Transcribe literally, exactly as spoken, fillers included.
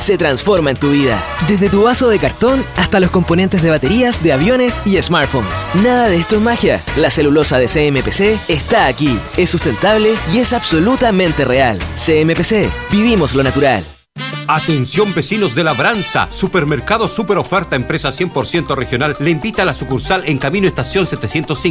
se transforma en tu vida. Desde tu vaso de cartón hasta los componentes de baterías de aviones y smartphones. Nada de esto es magia. La celulosa de C M P C está aquí. Es sustentable y es absolutamente real. C M P C. Vivimos lo natural. Atención vecinos de Labranza, Supermercado Super Oferta, empresa cien por ciento regional, le invita a la sucursal en Camino Estación setecientos cinco.